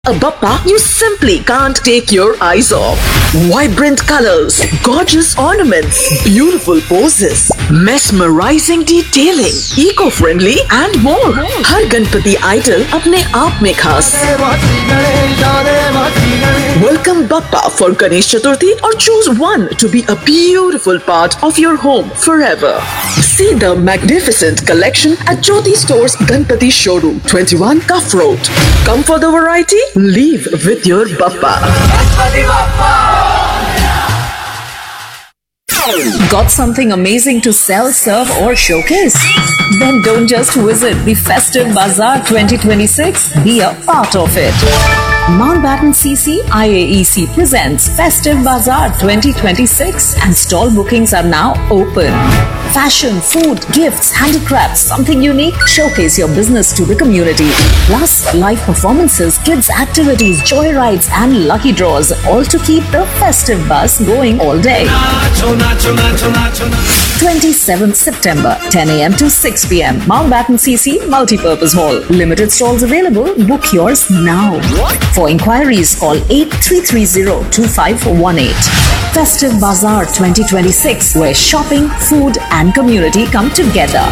A Bappa you simply can't take your eyes off. Vibrant colors, gorgeous ornaments, beautiful poses, mesmerizing detailing, eco-friendly and more. Her Ganpati idol अपने आप में खास. Welcome Bappa for Ganesh Chaturthi or choose one to be a beautiful part of your home forever. See the magnificent collection at Jyoti Stores Ganpati Showroom, 21 Cuff Road. Come for the variety, leave with your Bappa. Got something amazing to sell, serve or showcase? Then don't just visit the Festive Bazaar 2026, be a part of it. Mountbatten CC IAEC presents Festive Bazaar 2026 and stall bookings are now open. Fashion, food, gifts, handicrafts, something unique, showcase your business to the community. Plus, live performances, kids activities, joy rides and lucky draws, all to keep the festive buzz going all day. 27th September, 10 a.m. to 6 p.m. Mountbatten CC Multipurpose Hall. Limited stalls available. Book yours now. For inquiries, call 8330-2518. Festive Bazaar 2026, where shopping, food and community come together.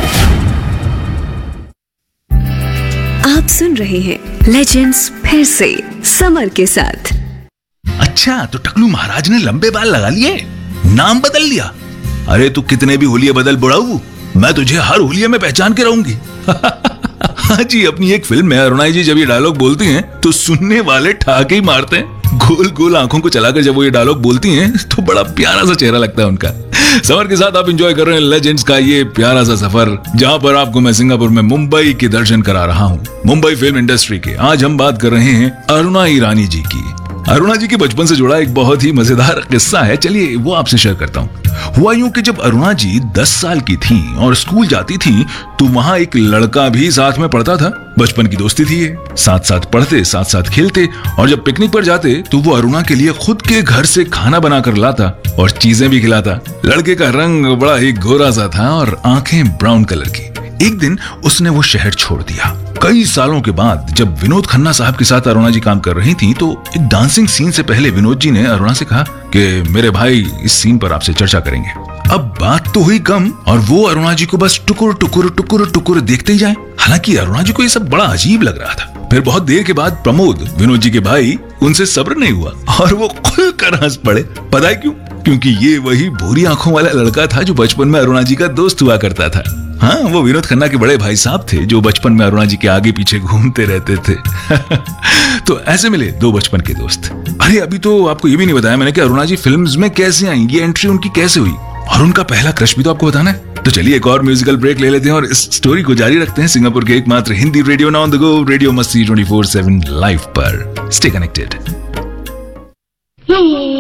आप सुन रहे हैं legends फिर से summer के साथ. अच्छा, तो टकलू महाराज ने लंबे बाल लगा लिए, नाम बदल लिया. अरे तू कितने भी होलिये बदल बुढ़ाऊ, मैं तुझे हर होलिये में पहचान के रहूंगी. हाँ जी, अपनी एक फिल्म में अरुणा जी जब ये डायलॉग बोलती हैं तो सुनने वाले ठाके ही मारते हैं. गोल गोल आंखों को चलाकर जब वो ये डायलॉग बोलती हैं तो बड़ा प्यारा सा चेहरा लगता है उनका. समर के साथ आप एंजॉय कर रहे हैं लेजेंड्स का ये प्यारा सा सफर, जहां पर आपको मैं सिंगापुर में मुंबई के दर्शन करा रहा हूं. मुंबई फिल्म इंडस्ट्री के आज हम बात कर रहे हैं अरुणा ईरानी जी की. अरुणा जी के बचपन से जुड़ा एक बहुत ही मजेदार किस्सा है, चलिए वो आपसे शेयर करता हूँ. हुआ यूं कि जब अरुणा जी 10 साल की थी और स्कूल जाती थी तो वहां एक लड़का भी साथ में पढ़ता था. बचपन की दोस्ती थी ये, साथ साथ पढ़ते, साथ साथ खेलते और जब पिकनिक पर जाते तो वो अरुणा के लिए खुद के घर से खाना बनाकर लाता और चीजें भी खिलाता. लड़के का रंग बड़ा ही गोरा सा था और आंखें ब्राउन कलर की. एक दिन उसने वो शहर छोड़ दिया. कई सालों के बाद जब विनोद खन्ना साहब के साथ अरुणा जी काम कर रही थी तो एक डांसिंग सीन से पहले विनोद जी ने अरुणा से कहा कि मेरे भाई इस सीन पर आपसे चर्चा करेंगे. अब बात तो हुई कम और वो अरुणा जी को बस टुकुर टुकुर टुकुर टुकुर देखते ही जाए. हालांकि अरुणा जी को ये सब बड़ा अजीब लग रहा था. फिर बहुत देर के बाद प्रमोद, विनोद जी के भाई, उनसे सब्र नहीं हुआ और वो खुलकर हंस पड़े. पता है क्यों? क्योंकि ये वही भूरी आंखों वाला लड़का था जो बचपन में अरुणा जी का दोस्त हुआ करता था. हाँ, वो विनोद खन्ना के बड़े भाई साहब थे जो बचपन में अरुणा जी के आगे पीछे घूमते रहते थे. तो ऐसे मिले दो बचपन के दोस्त. अरे अभी तो आपको ये भी नहीं बताया मैंने कि अरुणा जी फिल्म्स में कैसे आई, ये एंट्री उनकी कैसे हुई और उनका पहला क्रश भी तो आपको बताना है. तो चलिए एक और म्यूजिकल ब्रेक ले लेते हैं और इस स्टोरी को जारी रखते हैं सिंगापुर के एकमात्र Hindi radio on the go, radio मस्ती 24/7 लाइव पर. Stay connected.